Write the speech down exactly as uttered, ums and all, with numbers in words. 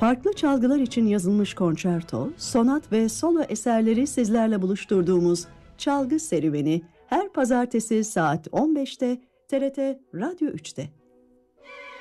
Farklı çalgılar için yazılmış konçerto, sonat ve solo eserleri sizlerle buluşturduğumuz Çalgı Serüveni her pazartesi saat on beşte T R T Radyo üçte.